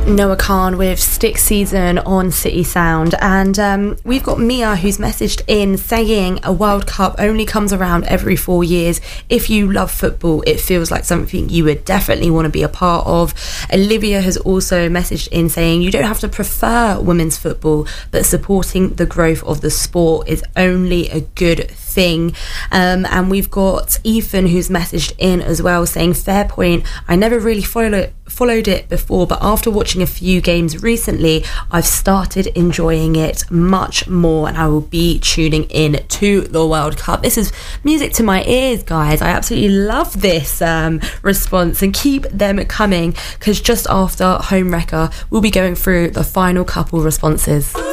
Noah Khan with Stick Season on City Sound, and we've got Mia who's messaged in saying a World Cup only comes around every 4 years. If you love football, it feels like something you would definitely want to be a part of. Olivia has also messaged in saying you don't have to prefer women's football, but supporting the growth of the sport is only a good thing. And we've got Ethan who's messaged in as well saying fair point, I never really followed it before, but after watching a few games recently I've started enjoying it much more, and I will be tuning in to the World Cup. This is music to my ears, guys. I absolutely love this response, and keep them coming, because just after Home Wrecker we'll be going through the final couple responses.